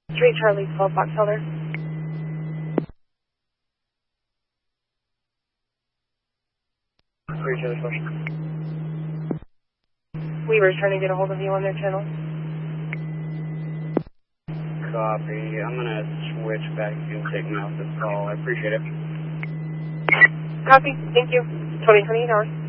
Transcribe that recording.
3 Charlie 12 Fox Heller. Weaver's trying to get a hold of you on their channel. Copy. I'm going to switch back and take me off this call. I appreciate it. Copy. Thank you. 20 hours.